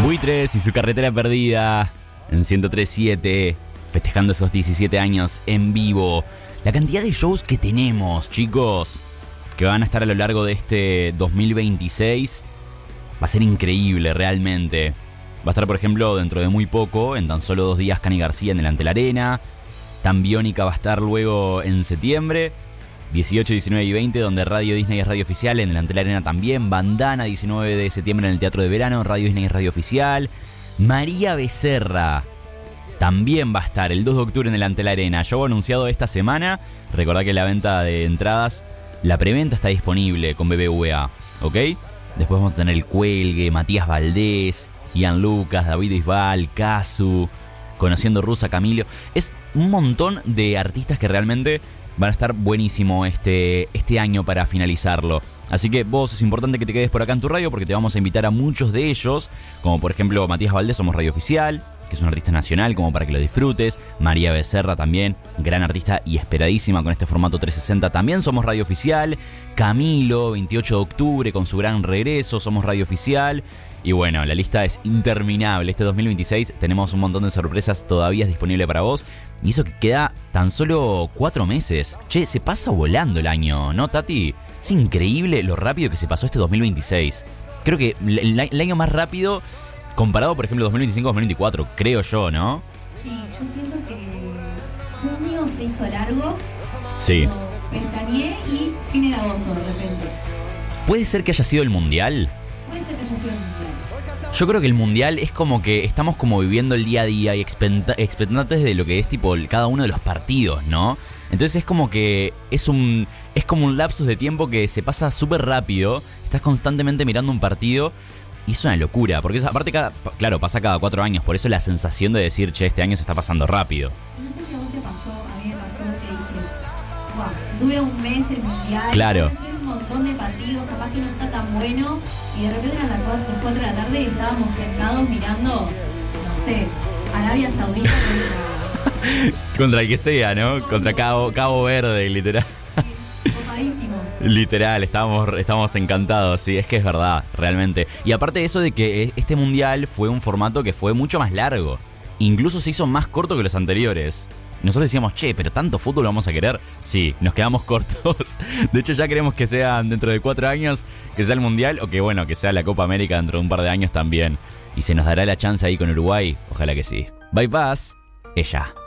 Buitres y su carretera perdida en 103.7, festejando esos 17 años en vivo. La cantidad de shows que tenemos, chicos, que van a estar a lo largo de este 2026, va a ser increíble realmente. Va a estar, por ejemplo, dentro de muy poco, en tan solo 2 días, Cani García en el Antel Arena. Tambiónica va a estar luego en septiembre, 18, 19 y 20, donde Radio Disney es radio oficial, en el Antel Arena también. Bandana, 19 de septiembre en el Teatro de Verano, Radio Disney es radio oficial. María Becerra también va a estar el 2 de octubre en el Antel Arena. Show anunciado esta semana. Recordá que la venta de entradas, la preventa está disponible con BBVA, ¿ok? Después vamos a tener El Cuelgue, Matías Valdés, Ian Lucas, David Bisbal, Casu, Conociendo Rusa, Camilo. Es un montón de artistas que realmente van a estar buenísimo este año para finalizarlo. Así que vos es importante que te quedes por acá en tu radio porque te vamos a invitar a muchos de ellos. Como por ejemplo Matías Valdés, somos radio oficial, que es un artista nacional, como para que lo disfrutes. María Becerra también, gran artista y esperadísima con este formato 360. También somos radio oficial. Camilo, 28 de octubre con su gran regreso, somos radio oficial. Y bueno, la lista es interminable. Este 2026 tenemos un montón de sorpresas todavía disponible para vos. Y eso que queda tan solo 4 meses. Che, se pasa volando el año, ¿no, Tati? Es increíble lo rápido que se pasó este 2026. Creo que el año más rápido comparado, por ejemplo, 2025-2024, creo yo, ¿no? Sí, yo siento que junio se hizo largo. Sí. Pestañeé y fin de agosto de repente. ¿Puede ser que haya sido el Mundial? Puede ser que haya sido el Mundial. Yo creo que el Mundial es como que estamos como viviendo el día a día y expectantes de lo que es tipo cada uno de los partidos, ¿no? Entonces es como que es como un lapsus de tiempo que se pasa súper rápido. Estás constantemente mirando un partido y es una locura, porque aparte claro, pasa cada 4 años, por eso la sensación de decir, che, este año se está pasando rápido. No sé si a vos te pasó, a mí me pasó que dije, wow, dura un mes el Mundial, claro, un montón de partidos, capaz que no está tan bueno, y de repente eran las 4 de la tarde y estábamos sentados mirando, no sé, Arabia Saudita contra el que sea, ¿no? Contra Cabo Verde, literal. Copadísimos. Literal, estábamos encantados, sí, es que es verdad, realmente. Y aparte de eso de que este mundial fue un formato que fue mucho más largo. Incluso se hizo más corto que los anteriores. Nosotros decíamos, che, pero tanto fútbol vamos a querer. Sí, nos quedamos cortos. De hecho ya queremos que sea dentro de 4 años, que sea el mundial, o que bueno, que sea la Copa América dentro de un par de años también. Y se nos dará la chance ahí con Uruguay, ojalá que sí. Bypass, ella.